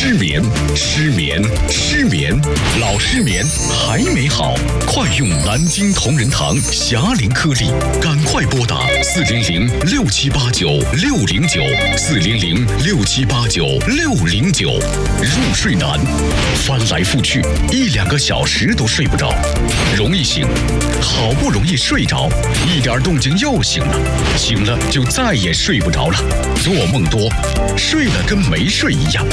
失眠，失眠，失眠，老失眠还没好，快用南京同仁堂侠灵颗粒，赶快拨打400-6789-609，400-6789-609。入睡难，翻来覆去1-2个小时都睡不着，容易醒，好不容易睡着，一点动静又醒了，醒了就再也睡不着了，做梦多，睡了跟没睡一样。